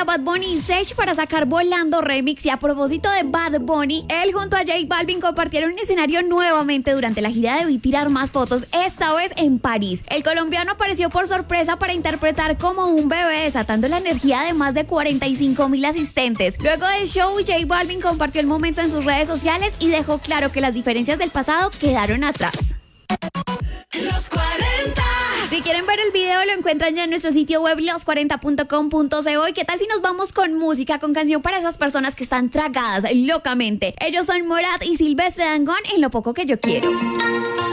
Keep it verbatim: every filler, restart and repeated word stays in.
Bad Bunny y Sech para sacar Volando Remix. Y a propósito de Bad Bunny, él junto a J Balvin compartieron un escenario nuevamente durante la gira de Vi Tirar Más Fotos, esta vez en París. El colombiano apareció por sorpresa para interpretar como un bebé, desatando la energía de más de cuarenta y cinco mil asistentes. Luego del show, J Balvin compartió el momento en sus redes sociales y dejó claro que las diferencias del pasado quedaron atrás. Los cuarenta. Si quieren ver el video, lo encuentran ya en nuestro sitio web los cuarenta punto com punto co. ¿Y qué tal si nos vamos con música, con canción para esas personas que están tragadas locamente? Ellos son Morat y Silvestre Dangond en Lo Poco Que Yo Quiero.